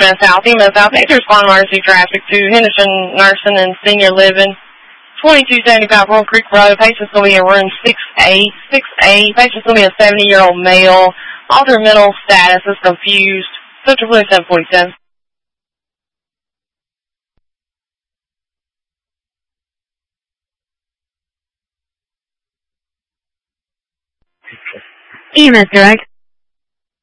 South. EMS South. Major respond emergency traffic to Henderson Nursing and Senior Living. 2275 Royal Creek Road. Patient's going to be in room 6A. 6A. Patient's going to be a 70-year-old male. Altered mental status is confused. Central Blue 747. EMS Direct.